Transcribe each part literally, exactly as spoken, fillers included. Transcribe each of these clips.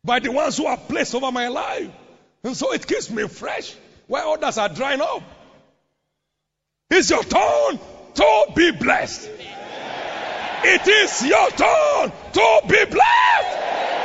by the ones who are placed over my life. And so it keeps me fresh while others are drying up. It's your turn to be blessed. It is your turn to be blessed.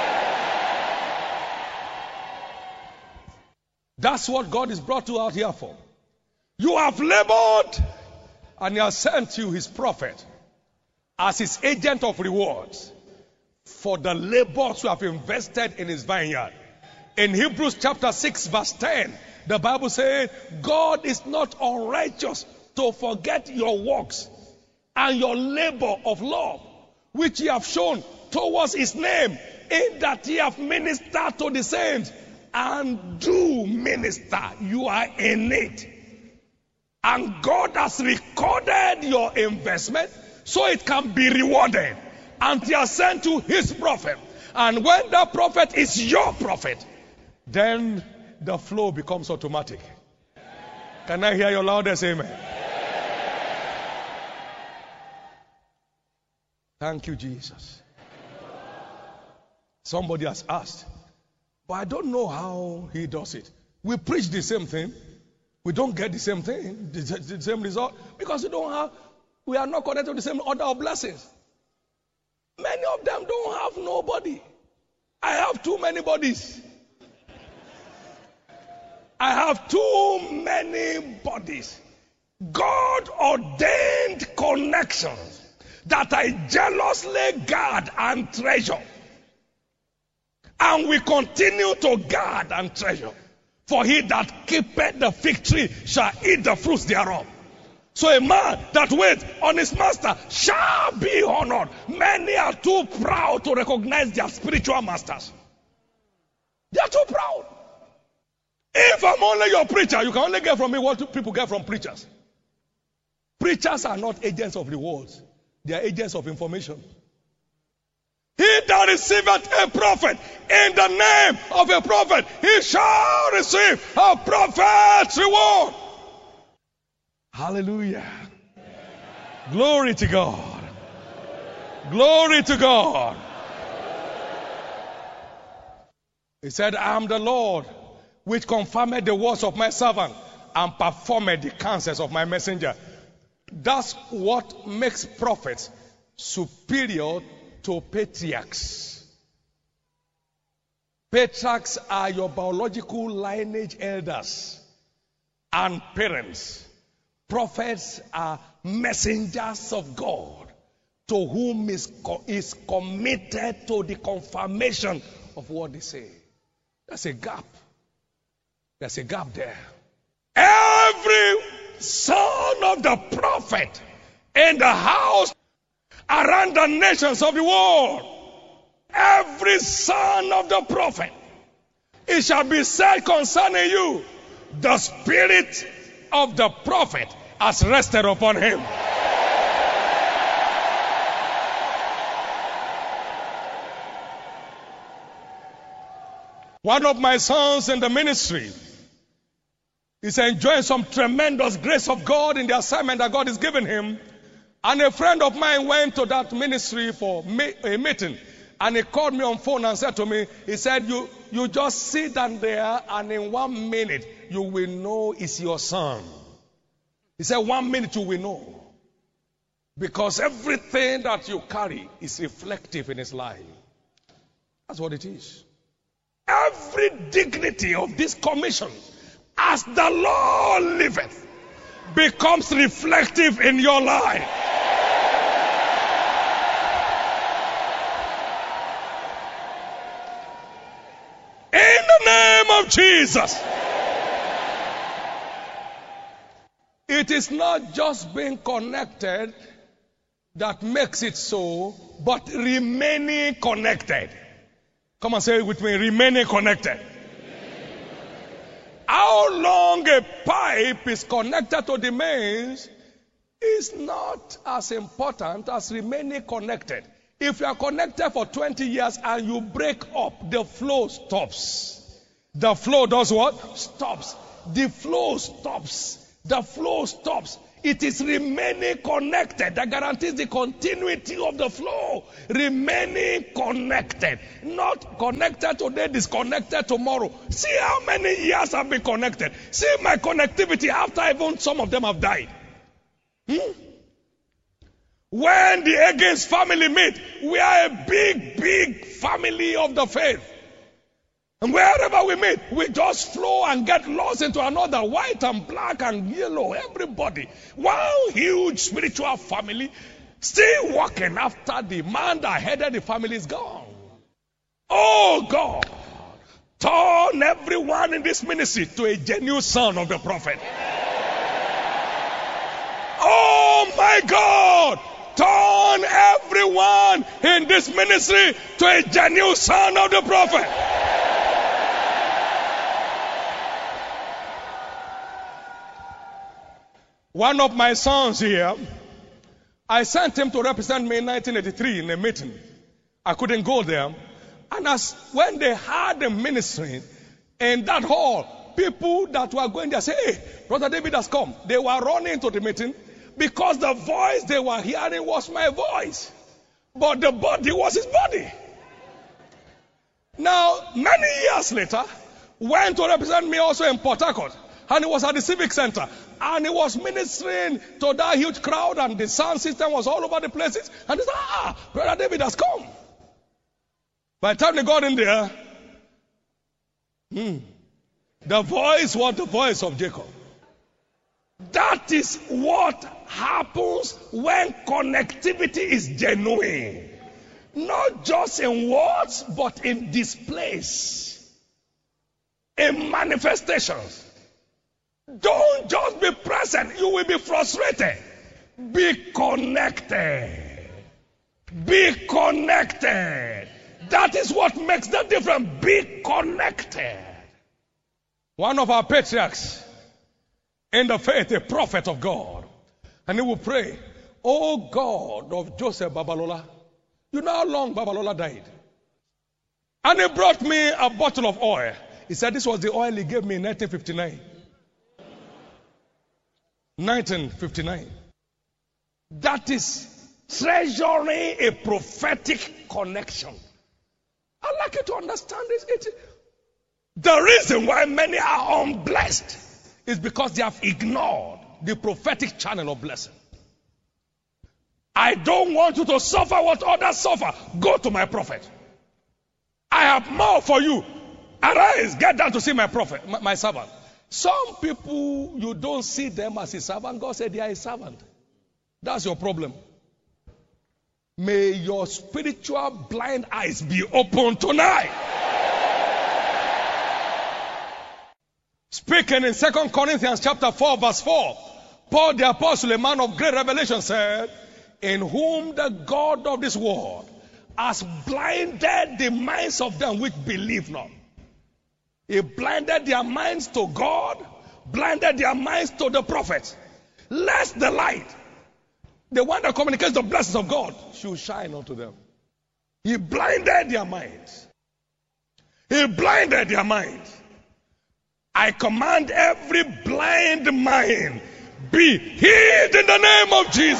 That's what God is brought you out here for. You have labored, and He has sent you His prophet as His agent of rewards for the labors you have invested in His vineyard. In Hebrews chapter six verse ten, the Bible says, God is not unrighteous to forget your works and your labor of love, which Ye have shown towards His name, in that Ye have ministered to the saints, and do minister. You are in it. And God has recorded your investment so it can be rewarded. And He has sent you His prophet. And when that prophet is your prophet, then the flow becomes automatic. Can I hear your loudest amen? Thank you, Jesus. Somebody has asked, but I don't know how He does it. We preach the same thing. We don't get the same thing, the, the same result, because we don't have, we are not connected to the same order of blessings. Many of them don't have nobody. I have too many bodies. I have too many bodies. God ordained connections that I jealously guard and treasure. And we continue to guard and treasure. For he that keepeth the fig tree shall eat the fruits thereof. So a man that waits on his master shall be honored. Many are too proud to recognize their spiritual masters. They are too proud. If I'm only your preacher, you can only get from me what people get from preachers. Preachers are not agents of rewards. They are agents of information. He that receiveth a prophet in the name of a prophet, he shall receive a prophet's reward. Hallelujah. Glory to God. Glory to God. He said, I am the Lord, which confirmed the words of my servant and performed the counsels of my messenger. That's what makes prophets superior to patriarchs. Patriarchs are your biological lineage elders and parents. Prophets are messengers of God to whom is, co- is committed to the confirmation of what they say. There's a gap. There's a gap there. Every son of the prophet in the house around the nations of the world, every son of the prophet, it shall be said concerning you, the spirit of the prophet has rested upon him. One of my sons in the ministry is enjoying some tremendous grace of God in the assignment that God has given him. And a friend of mine went to that ministry for a meeting. And he called me on phone and said to me, he said, you, you just sit down there and in one minute you will know it's your son. He said, one minute you will know. Because everything that you carry is reflective in his life. That's what it is. Every dignity of this commission, as the Lord liveth, becomes reflective in your life. In the name of Jesus. It is not just being connected that makes it so, but remaining connected. Come and say it with me, remaining connected. How long a pipe is connected to the mains is not as important as remaining connected. If you are connected for twenty years and you break up, the flow stops. The flow does what? Stops. The flow stops. The flow stops. It is remaining connected that guarantees the continuity of the flow. Remaining connected. Not connected today, disconnected tomorrow. See how many years I've been connected. See my connectivity after even some of them have died. Hmm? When the Higgins family meet, we are a big, big family of the faith. And wherever we meet, we just flow and get lost into another, white and black and yellow, everybody. One huge spiritual family, still walking after the man that headed the family is gone. Oh God, turn everyone in this ministry to a genuine son of the prophet. Oh my God, turn everyone in this ministry to a genuine son of the prophet. One of my sons here, I sent him to represent me in nineteen eighty-three in a meeting. I couldn't go there. And as when they had the ministry in that hall, people that were going there say, hey, Brother David has come. They were running to the meeting because the voice they were hearing was my voice. But the body was his body. Now, many years later, went to represent me also in Port Harcourt. And he was at the Civic Center. And he was ministering to that huge crowd. And the sound system was all over the places. And he said, ah, Brother David has come. By the time they got in there, hmm, the voice was the voice of Jacob. That is what happens when connectivity is genuine. Not just in words, but in displays. In manifestations. Don't just be present. You will be frustrated. Be connected. Be connected. That is what makes the difference. Be connected. One of our patriarchs in the faith, a prophet of God, and he will pray, oh God of Joseph Babalola. You know how long Babalola died? And he brought me a bottle of oil. He said this was the oil he gave me in nineteen fifty-nine. nineteen fifty-nine. That is treasuring a prophetic connection. I'd like you to understand this. It, the reason why many are unblessed is because they have ignored the prophetic channel of blessing. I don't want you to suffer what others suffer. Go to my prophet. I have more for you. Arise, get down to see my prophet, my, my servant. Some people, you don't see them as a servant. God said they are a servant. That's your problem. May your spiritual blind eyes be open tonight. Speaking in Second Corinthians chapter four, verse four, Paul the apostle, a man of great revelation, said, in whom the God of this world has blinded the minds of them which believe not. He blinded their minds to God, blinded their minds to the prophet. Lest the light, the one that communicates the blessings of God, should shine unto them. He blinded their minds. He blinded their minds. I command every blind mind be healed in the name of Jesus.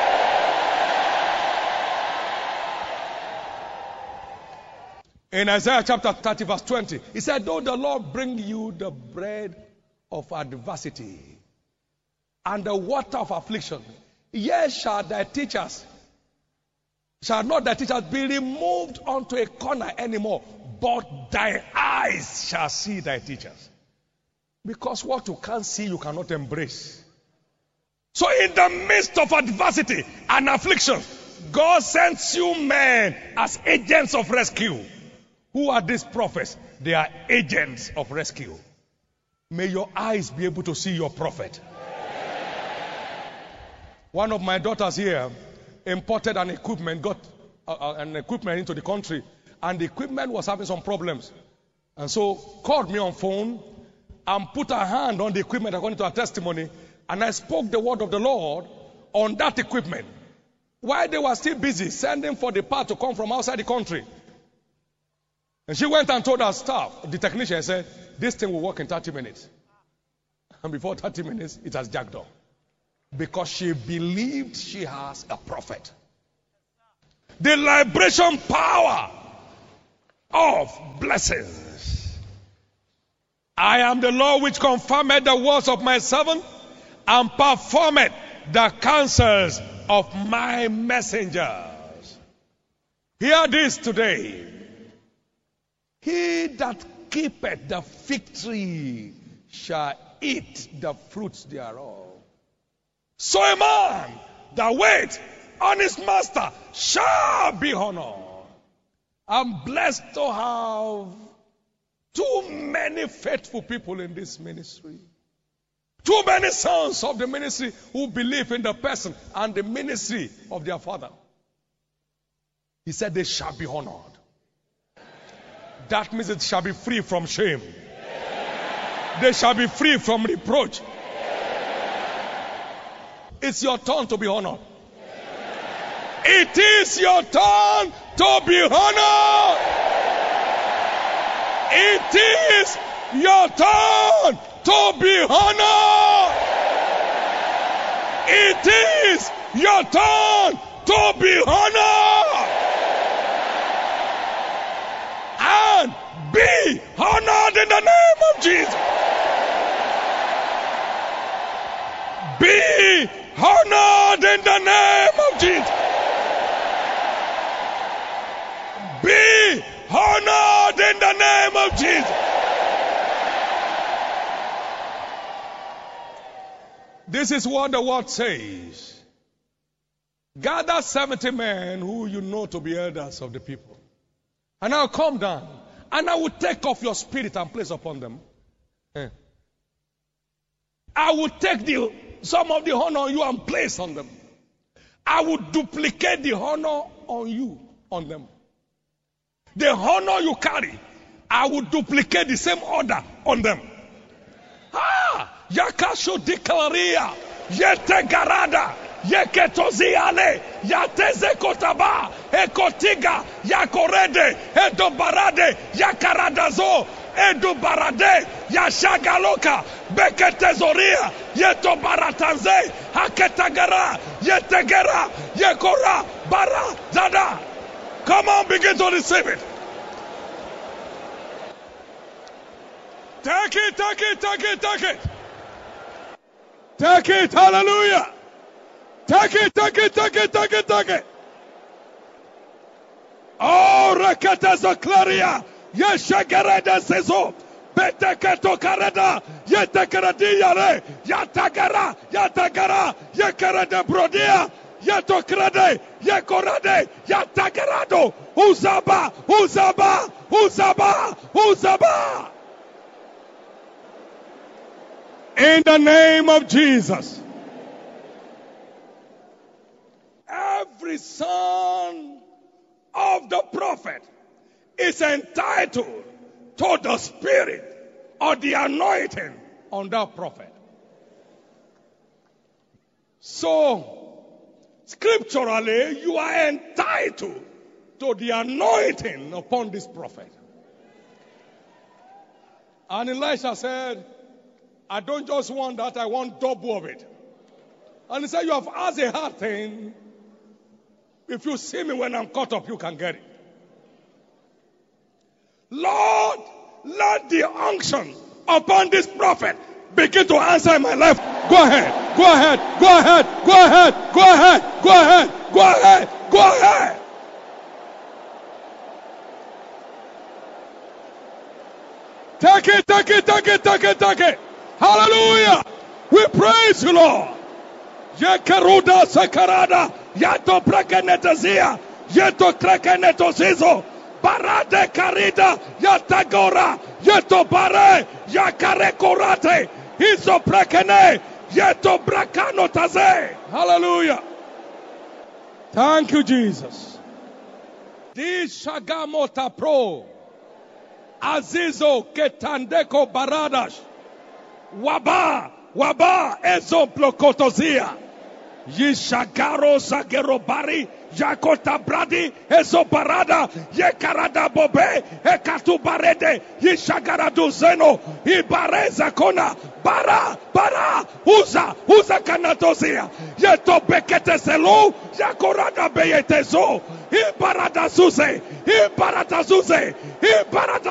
In Isaiah chapter thirty verse twenty, he said, though the Lord bring you the bread of adversity and the water of affliction, yet shall thy teachers, shall not thy teachers be removed unto a corner anymore, but thy eyes shall see thy teachers. Because what you can't see, you cannot embrace. So in the midst of adversity and affliction, God sends you men as agents of rescue. Who are these prophets? They are agents of rescue. May your eyes be able to see your prophet. One of my daughters here imported an equipment, got uh, an equipment into the country, and the equipment was having some problems. And so called me on phone and put her hand on the equipment according to her testimony, and I spoke the word of the Lord on that equipment. While they were still busy sending for the part to come from outside the country. And she went and told her staff, the technician said, this thing will work in thirty minutes. And before thirty minutes, it has jacked up. because she believed she has a prophet. The liberation power of blessings. I am the Lord which confirmed the words of my servant and performed the counsels of my messengers. Hear this today. He that keepeth the fig tree shall eat the fruits thereof. So a man that waits on his master shall be honored. I'm blessed to have too many faithful people in this ministry. Too many sons of the ministry who believe in the person and the ministry of their father. He said they shall be honored. That means it shall be free from shame. They shall be free from reproach. It's your turn to be honored. It is your turn to be honored. It is your turn to be honored. It is your turn to be honored. And be honored in the name of Jesus. Be honored in the name of Jesus. Be honored in the name of Jesus. This is what the word says. Gather seventy men who you know to be elders of the people. And I'll come down. And I will take off your spirit and place upon them. Eh. I will take the, some of the honor on you and place on them. I will duplicate the honor on you, on them. The honor you carry, I will duplicate the same order on them. Ah! Yakasho declaria, yete garada, yeketoziale, yateze kotaba, ekotiga, yakorede, edobarade, yakaradazo, edobarade, yashagaloka, beketezoria, yetobaratanze, haketagara, yetegera, yekora, bara, zada. Come on, begin to receive it. Take it, take it, take it, take it. Take it, hallelujah. Take it, take it, take it, take it, take it. Oh, rakata claria. Yeshagarada sezo. Beteketo karada. Yetekaradi yare. Yatagara. Yatagara. Yekarada brodia. Yatokrade. Yekorade. Yatagarado. Uzaba. Uzaba. Uzaba. Uzaba. In the name of Jesus. Every son of the prophet is entitled to the spirit or the anointing on that prophet. So, scripturally, you are entitled to the anointing upon this prophet. And Elisha said, I don't just want that, I want double of it. And he said, you have asked a hard thing. If you see me when I'm caught up, you can get it. Lord, let the unction upon this prophet begin to answer in my life. Go ahead, go ahead, go ahead, go ahead, go ahead, go ahead, go ahead, go ahead. Take it, take it, take it, take it, take it. Hallelujah. We praise you, Lord. Yekaruda sakarada. Yato prakenetazia. Yato krakenetozizo. Barade karida. Yatagora. Yato bare. Yakare korate. Hizo prakene. Yato brakano taze. Hallelujah. Thank you, Jesus. Di shagamota pro. Azizo ketandeko baradash. Waba, waba, ezomplo kotozia. Yishagaro zagerobari, yakota bradi, ezobarada, yekarada bobe, ekatu barede, yishagaradu zeno, ibareza kona, bara, bara, uza, uza kanatozia, yeto bekete selo, yakorada beyetezo, ibarada suze, ibarada suze, ibarada